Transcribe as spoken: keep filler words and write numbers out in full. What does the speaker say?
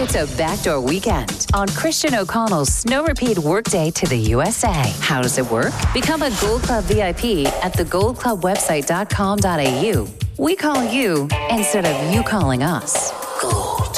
It's a backdoor weekend on Christian O'Connell's Snow Repeat Workday to the U S A. How does it work? Become a Gold Club V I P at the gold club website dot com dot a u. We call you instead of you calling us.